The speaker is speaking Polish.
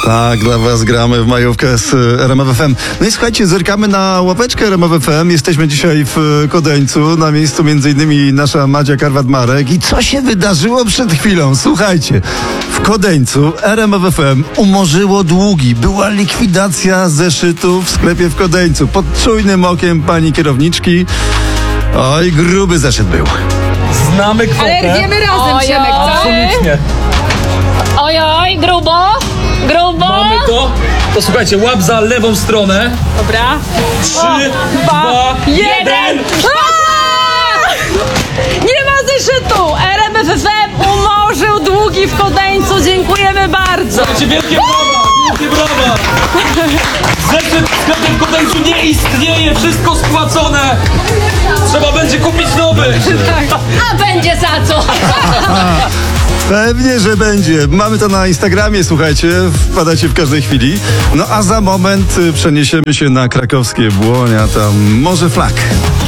Tak, dla was gramy w majówkę z RMF FM. No i słuchajcie, zerkamy na łapeczkę RMF FM. Jesteśmy dzisiaj w Kodeńcu, na miejscu m.in. nasza Madzia Karwat-Marek. I co się wydarzyło przed chwilą? Słuchajcie, w Kodeńcu RMF FM umorzyło długi. Była likwidacja zeszytów w sklepie w Kodeńcu. Pod czujnym okiem pani kierowniczki. Oj, gruby zeszyt był. Znamy kwotę. Ale wiemy razem, Przemek, co? Absolutnie. Oj, grubo. Mamy to. To słuchajcie, łap za lewą stronę. Dobra. 3, 2, 1. Nie ma zeszytu! RMF FM umorzył długi w Kodeńcu. Dziękujemy bardzo. Słuchajcie, wielkie brawa, wielkie brawa. Zeszyt w sklepie w Kodeńcu nie istnieje, wszystko spłacone. Trzeba będzie kupić nowy. A będzie za co? Pewnie, że będzie. Mamy to na Instagramie, słuchajcie, wpadacie w każdej chwili. No a za moment przeniesiemy się na krakowskie Błonia, tam Morze Flag.